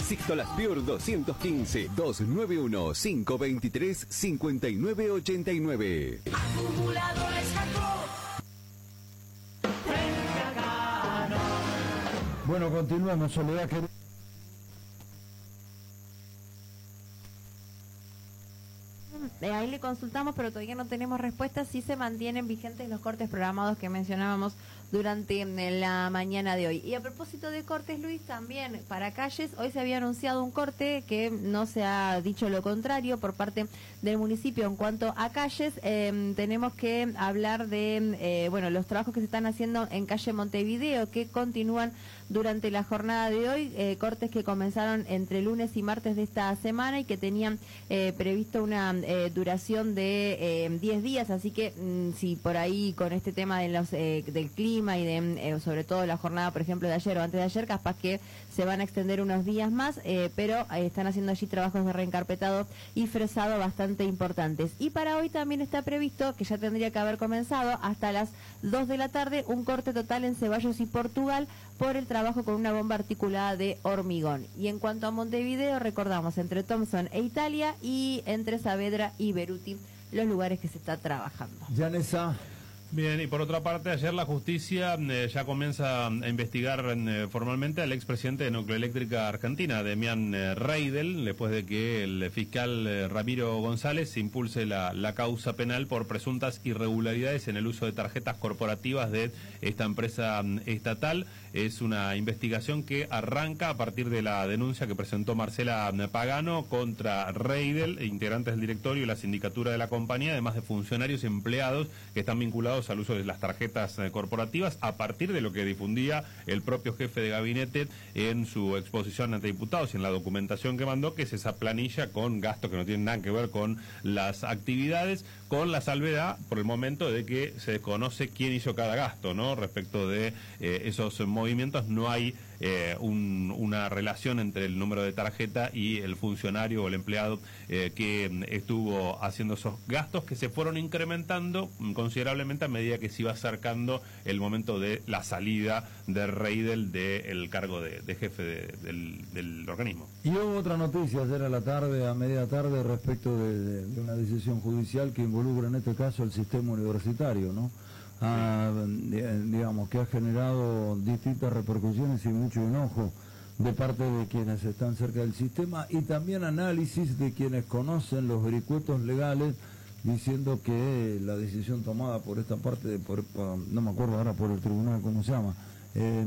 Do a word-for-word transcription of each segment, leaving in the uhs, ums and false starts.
Sixto Las Pior doscientos quince, doscientos noventa y uno, quinientos veintitrés, cincuenta y nueve ochenta y nueve. Acumuladores Jacob. Frente a Gano. Bueno, continuamos, Soledad. Que... Ahí le consultamos, pero todavía no tenemos respuesta si se mantienen vigentes los cortes programados que mencionábamos durante la mañana de hoy. Y a propósito de cortes, Luis, también para calles, hoy se había anunciado un corte que no se ha dicho lo contrario por parte del municipio en cuanto a calles. Eh, tenemos que hablar de eh, bueno los trabajos que se están haciendo en calle Montevideo, que continúan durante la jornada de hoy, eh, cortes que comenzaron entre lunes y martes de esta semana y que tenían eh, previsto una eh, duración de eh, diez días, así que mm, si por ahí con este tema de los, eh, del clima y de eh, sobre todo la jornada, por ejemplo, de ayer o antes de ayer, capaz que se van a extender unos días más, eh, pero eh, están haciendo allí trabajos de reencarpetado y fresado bastante importantes. Y para hoy también está previsto, que ya tendría que haber comenzado, hasta las dos de la tarde, un corte total en Ceballos y Portugal por el trabajo con una bomba articulada de hormigón. Y en cuanto a Montevideo, recordamos, entre Thompson e Italia y entre Saavedra y Beruti, los lugares que se está trabajando. Yanesa. Bien, y por otra parte, ayer la justicia eh, ya comienza a investigar eh, formalmente al expresidente de Nucleoeléctrica Argentina, Demian eh, Reidel, después de que el fiscal eh, Ramiro González impulse la, la causa penal por presuntas irregularidades en el uso de tarjetas corporativas de esta empresa estatal. Es una investigación que arranca a partir de la denuncia que presentó Marcela Pagano contra Reidel, integrantes del directorio y la sindicatura de la compañía, además de funcionarios y empleados que están vinculados al uso de las tarjetas eh, corporativas, a partir de lo que difundía el propio jefe de gabinete en su exposición ante diputados y en la documentación que mandó, que es esa planilla con gastos que no tienen nada que ver con las actividades, con la salvedad por el momento de que se desconoce quién hizo cada gasto, ¿no? Respecto de eh, esos movimientos, no hay eh, un, una relación entre el número de tarjeta y el funcionario o el empleado eh, que estuvo haciendo esos gastos, que se fueron incrementando considerablemente a medida que se iba acercando el momento de la salida de Reidel del cargo de, de jefe de, del, del organismo. Y hubo otra noticia ayer a la tarde, a media tarde, respecto de, de, de una decisión judicial que involucra en este caso el sistema universitario, ¿no? Ah, digamos que ha generado distintas repercusiones y mucho enojo de parte de quienes están cerca del sistema y también análisis de quienes conocen los vericuetos legales, diciendo que la decisión tomada por esta parte, de, por, no me acuerdo ahora por el tribunal, ¿cómo se llama? Eh,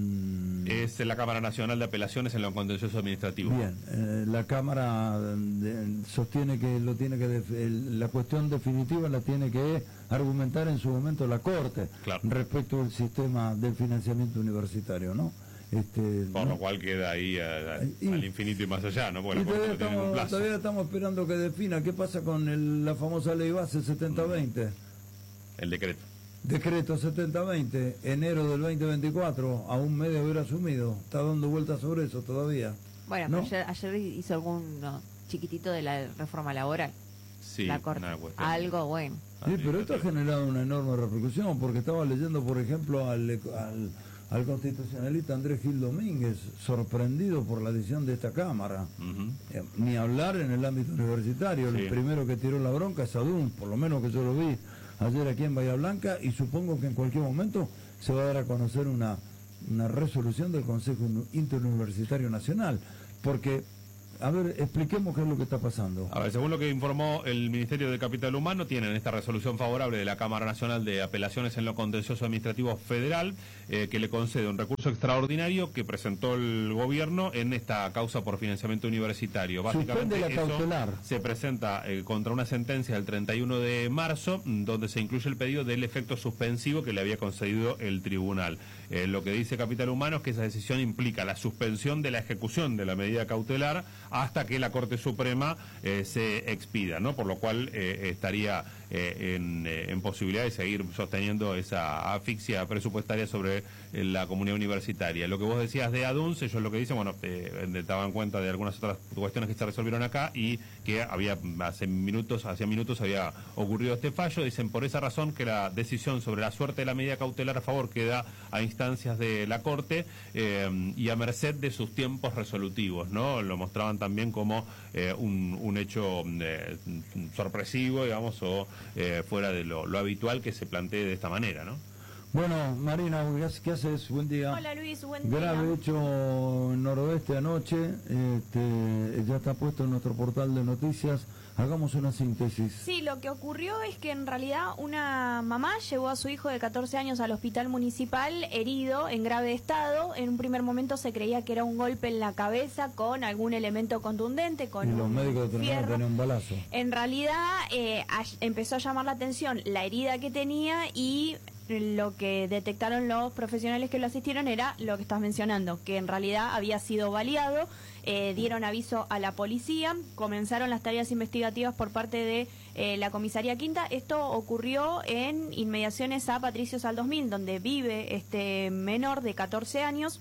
es la Cámara Nacional de Apelaciones en lo contencioso administrativo. Bien, eh, la Cámara de, sostiene que lo tiene que def, el, la cuestión definitiva la tiene que argumentar en su momento la Corte, claro, respecto del sistema del financiamiento universitario, ¿no? Este, por ¿no? lo cual queda ahí a, a, y, al infinito y más allá, ¿no? Porque y todavía, estamos, todavía estamos esperando que defina qué pasa con el, la famosa ley base setenta veinte. El decreto. Decreto setenta veinte, enero del veinte veinticuatro, a un mes de haber asumido. Está dando vueltas sobre eso todavía. Bueno, ¿no? ayer, ayer hizo algún no, chiquitito de la reforma laboral. Sí, la Corte. Algo bueno. Sí, pero esto ha generado una enorme repercusión, porque estaba leyendo, por ejemplo, al, al, al constitucionalista Andrés Gil Domínguez, sorprendido por la decisión de esta Cámara. Uh-huh. eh, ni hablar en el ámbito universitario. Sí. El primero que tiró la bronca es Adún, por lo menos que yo lo vi ayer aquí en Bahía Blanca, y supongo que en cualquier momento se va a dar a conocer una, una resolución del Consejo Interuniversitario Nacional, porque, a ver, expliquemos qué es lo que está pasando. A ver, según lo que informó el Ministerio de Capital Humano, tienen esta resolución favorable de la Cámara Nacional de Apelaciones en lo Contencioso Administrativo Federal, eh, que le concede un recurso extraordinario que presentó el gobierno en esta causa por financiamiento universitario. Básicamente la cautelar. Eso se presenta eh, contra una sentencia del treinta y uno de marzo, donde se incluye el pedido del efecto suspensivo que le había concedido el tribunal. Eh, lo que dice Capital Humano es que esa decisión implica la suspensión de la ejecución de la medida cautelar hasta que la Corte Suprema eh, se expida, ¿no? Por lo cual eh, estaría eh, en, eh, en posibilidad de seguir sosteniendo esa asfixia presupuestaria sobre eh, la comunidad universitaria. Lo que vos decías de Aduns, ellos lo que dicen, bueno, eh, daban cuenta de algunas otras cuestiones que se resolvieron acá y que había hace minutos, hace minutos había ocurrido este fallo. Dicen por esa razón que la decisión sobre la suerte de la medida cautelar a favor queda a instancia instancias de la Corte eh, y a merced de sus tiempos resolutivos, ¿no? Lo mostraban también como eh, un, un hecho eh, sorpresivo, digamos, o eh, fuera de lo, lo habitual que se plantee de esta manera, ¿no? Bueno, Marina, ¿qué haces? Buen día. Hola Luis, buen día. Grave hecho en Noroeste anoche, este, ya está puesto en nuestro portal de noticias. Hagamos una síntesis. Sí, lo que ocurrió es que en realidad una mamá llevó a su hijo de catorce años al hospital municipal herido en grave estado. En un primer momento se creía que era un golpe en la cabeza con algún elemento contundente, con y los un médicos fierro. tenían un balazo. En realidad eh, a, empezó a llamar la atención la herida que tenía y lo que detectaron los profesionales que lo asistieron era lo que estás mencionando, que en realidad había sido baleado. Eh, dieron aviso a la policía, comenzaron las tareas investigativas por parte de eh, la comisaría Quinta. Esto ocurrió en inmediaciones a Patricio Saldosmil, donde vive este menor de catorce años.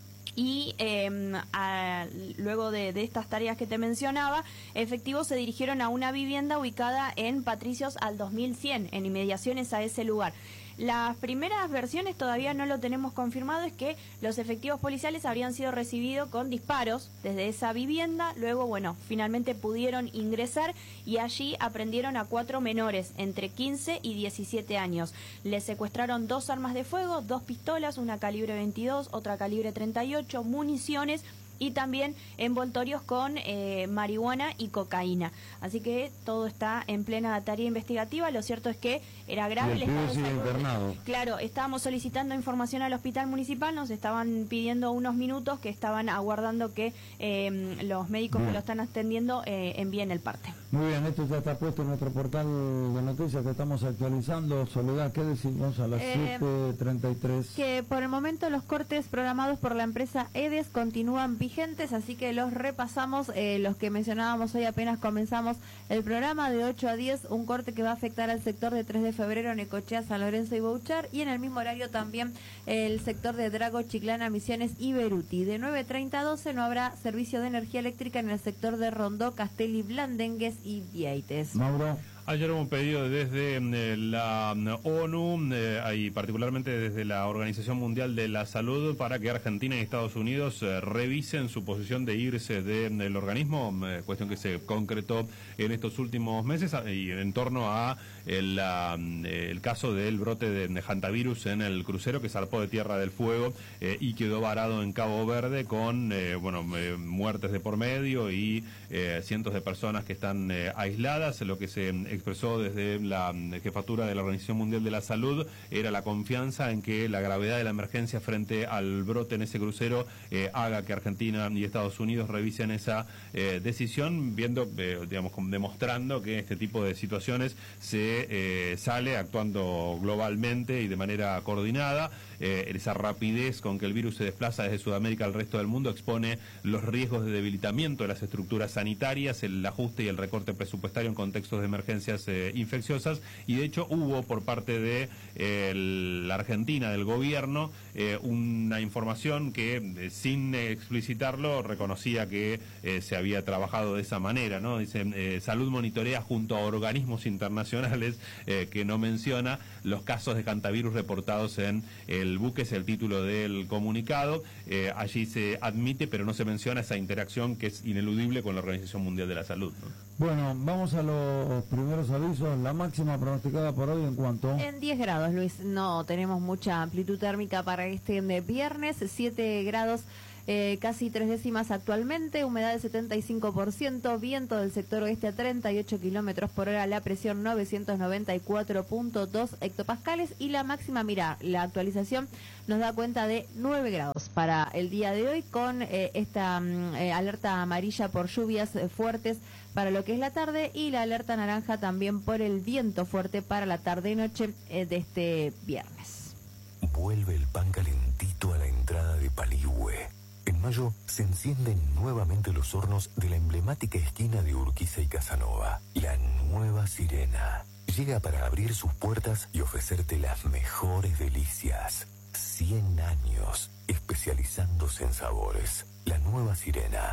Y eh, a, luego de, de estas tareas que te mencionaba, efectivos se dirigieron a una vivienda ubicada en Patricios al dos mil cien, en inmediaciones a ese lugar. Las primeras versiones, todavía no lo tenemos confirmado, es que los efectivos policiales habrían sido recibidos con disparos desde esa vivienda. Luego, bueno, finalmente pudieron ingresar y allí aprendieron a cuatro menores entre quince y diecisiete años. Les secuestraron dos armas de fuego, dos pistolas, una calibre veintidós, otra calibre treinta y ocho, municiones y también envoltorios con eh, marihuana y cocaína. Así que todo está en plena tarea investigativa. Lo cierto es que era grave. Y el pibe sigue internado. Claro, estábamos solicitando información al hospital municipal, nos estaban pidiendo unos minutos que estaban aguardando que eh, los médicos bien. que lo están atendiendo eh, envíen el parte. Muy bien, esto ya está puesto en nuestro portal de noticias que estamos actualizando. Soledad, ¿qué decimos a las eh, siete treinta y tres? Que por el momento los cortes programados por la empresa EDES continúan vigentes, así que los repasamos, eh, los que mencionábamos hoy apenas comenzamos el programa de ocho a diez, un corte que va a afectar al sector de tres de febrero, Necochea, San Lorenzo y Bouchard, y en el mismo horario también el sector de Drago, Chiclana, Misiones y Beruti. De nueve treinta a doce no habrá servicio de energía eléctrica en el sector de Rondó, Castelli, Blandengues y Vieites. Mauro. Ayer hubo un pedido desde eh, la ONU eh, y particularmente desde la Organización Mundial de la Salud para que Argentina y Estados Unidos eh, revisen su posición de irse del de, organismo, eh, cuestión que se concretó en estos últimos meses y en torno a el, la, el caso del brote de hantavirus en el crucero que zarpó de Tierra del Fuego eh, y quedó varado en Cabo Verde con eh, bueno eh, muertes de por medio y eh, cientos de personas que están eh, aisladas. Lo que se expresó desde la jefatura de la Organización Mundial de la Salud era la confianza en que la gravedad de la emergencia frente al brote en ese crucero eh, haga que Argentina y Estados Unidos revisen esa eh, decisión, viendo, eh, digamos, demostrando que este tipo de situaciones se eh, sale actuando globalmente y de manera coordinada. Eh, esa rapidez con que el virus se desplaza desde Sudamérica al resto del mundo expone los riesgos de debilitamiento de las estructuras sanitarias, el ajuste y el recorte presupuestario en contextos de emergencias eh, infecciosas, y de hecho hubo por parte de eh, el, la Argentina, del gobierno, eh, una información que eh, sin eh, explicitarlo reconocía que eh, se había trabajado de esa manera, ¿no? Dice, eh, Salud monitorea junto a organismos internacionales eh, que no menciona los casos de hantavirus reportados en el buque, es el título del comunicado. Eh, allí se admite, pero no se menciona esa interacción que es ineludible con la Organización Mundial de la Salud, ¿no? Bueno, vamos a los primeros avisos. La máxima pronosticada por hoy, ¿en cuánto? En diez grados, Luis. No tenemos mucha amplitud térmica para este viernes. siete grados. Eh, casi tres décimas actualmente, humedad del setenta y cinco por ciento, viento del sector oeste a treinta y ocho kilómetros por hora, la presión novecientos noventa y cuatro punto dos hectopascales y la máxima, mira, la actualización nos da cuenta de nueve grados para el día de hoy con eh, esta eh, alerta amarilla por lluvias eh, fuertes para lo que es la tarde y la alerta naranja también por el viento fuerte para la tarde y noche eh, de este viernes. Vuelve el pan calentito a la entrada de Paligüe. En mayo se encienden nuevamente los hornos de la emblemática esquina de Urquiza y Casanova. La nueva Sirena llega para abrir sus puertas y ofrecerte las mejores delicias. cien años especializándose en sabores. La nueva Sirena.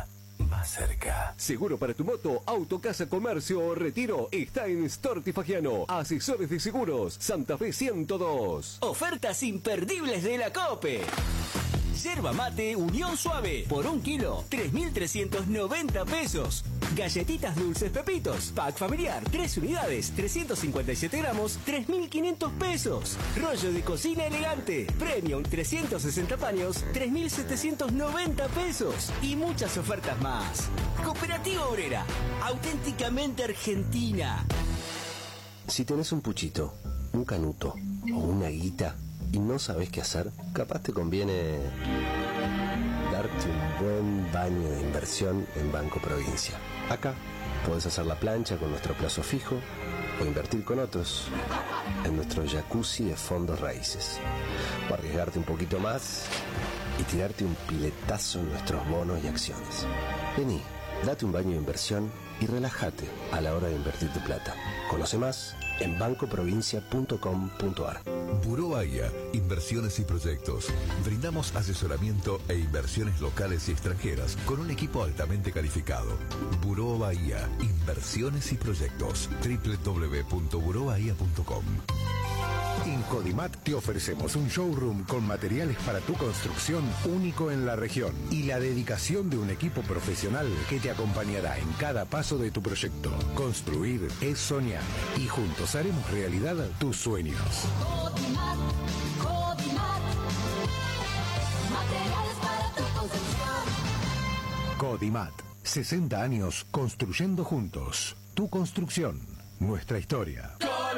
más cerca. Seguro para tu moto, auto, casa, comercio o retiro está en Storti Fagiano. Asesores de seguros, Santa Fe ciento dos. Ofertas imperdibles de la COPE. Yerba mate Unión Suave por un kilo, tres mil trescientos noventa pesos. Galletitas dulces Pepitos, pack familiar, tres unidades, trescientos cincuenta y siete gramos, tres mil quinientos pesos. Rollo de cocina elegante, Premium, trescientos sesenta paños, tres mil setecientos noventa pesos. Y muchas ofertas más. Cooperativa Obrera, auténticamente argentina. Si tenés un puchito, un canuto o una guita y no sabes qué hacer, capaz te conviene darte un buen baño de inversión en Banco Provincia. Acá podés hacer la plancha con nuestro plazo fijo o invertir con otros en nuestro jacuzzi de fondos raíces. O arriesgarte un poquito más y tirarte un piletazo en nuestros bonos y acciones. Vení, date un baño de inversión y relájate a la hora de invertir tu plata. Conoce más en banco provincia punto com punto ar. Buró Bahía, inversiones y proyectos. Brindamos asesoramiento e inversiones locales y extranjeras con un equipo altamente calificado. Buró Bahía, inversiones y proyectos. doble u doble u doble u punto buró bahía punto com. En Codimat te ofrecemos un showroom con materiales para tu construcción único en la región y la dedicación de un equipo profesional que te acompañará en cada paso de tu proyecto. Construir es soñar y juntos haremos realidad tus sueños. Codimat, Codimat, materiales para tu construcción. Codimat, sesenta años construyendo juntos. Tu construcción, nuestra historia.